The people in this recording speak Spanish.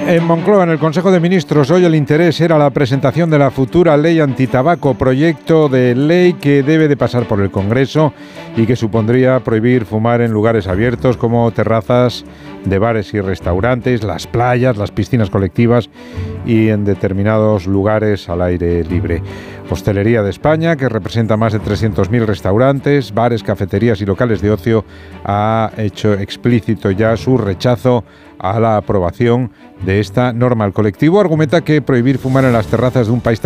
En Moncloa, en el Consejo de Ministros, hoy el interés era la presentación de la futura ley antitabaco, proyecto de ley que debe de pasar por el Congreso y que supondría prohibir fumar en lugares abiertos como terrazas de bares y restaurantes, las playas, las piscinas colectivas y en determinados lugares al aire libre. Hostelería de España, que representa más de 300.000 restaurantes, bares, cafeterías y locales de ocio, ha hecho explícito ya su rechazo a la aprobación de esta norma. El colectivo argumenta que prohibir fumar en las terrazas de un país